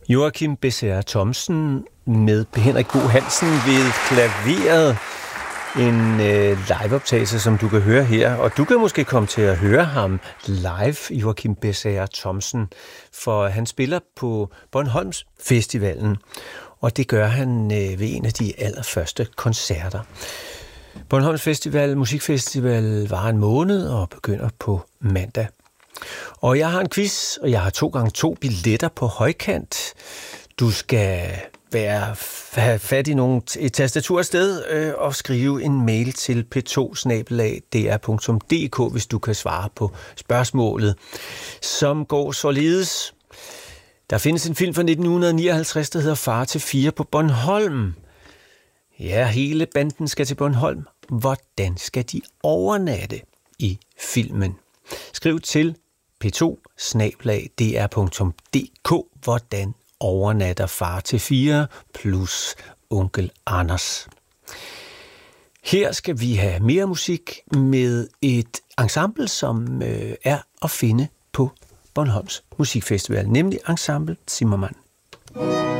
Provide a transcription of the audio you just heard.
Joachim Bessere Thomsen med Henrik Bo Hansen ved klaveret. En liveoptagelse, som du kan høre her. Og du kan måske komme til at høre ham live, Joachim Bessere Thomsen, for han spiller på Bornholms Festivalen. Og det gør han ved en af de allerførste koncerter. Bornholms Festival, musikfestival, varer en måned og begynder på mandag. Og jeg har en quiz, og jeg har 2x2 billetter på højkant. Du skal have fat i et tastatur sted og skrive en mail til p2@dr.dk, hvis du kan svare på spørgsmålet, som går således. Der findes en film fra 1959, der hedder Far til fire på Bornholm. Ja, hele banden skal til Bornholm. Hvordan skal de overnatte i filmen? Skriv til p2@dr.dk. Hvordan overnatter Far til fire plus onkel Anders? Her skal vi have mere musik med et ensemble, som er at finde på Bornholms Musikfestival, nemlig Ensemble Zimmermann.